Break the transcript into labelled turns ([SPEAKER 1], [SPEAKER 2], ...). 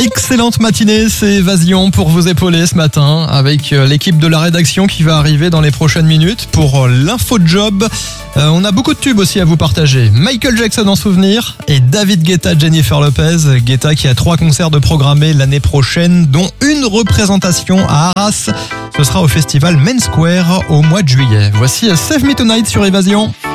[SPEAKER 1] Excellente matinée, c'est Évasion pour vous épauler ce matin avec l'équipe de la rédaction qui va arriver dans les prochaines minutes pour l'info job. On a beaucoup de tubes aussi à vous partager. Michael Jackson en souvenir et David Guetta, Jennifer Lopez. Guetta qui a 3 concerts de programmés l'année prochaine, dont une représentation à Arras. Ce sera au festival Main Square au mois de juillet. Voici Save Me Tonight sur Évasion.